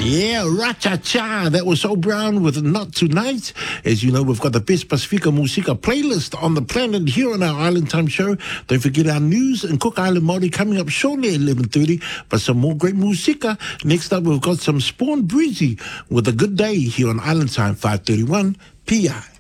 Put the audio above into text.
Yeah, Ra-cha-cha. That was So Brown with Not Tonight. As you know, we've got the best Pacifica Musica playlist on the planet here on our Island Time show. Don't forget our news and Cook Island Māori coming up shortly at 11:30. But some more great musica. Next up, we've got some Spawn Breezy with A Good Day here on Island Time 531 PI.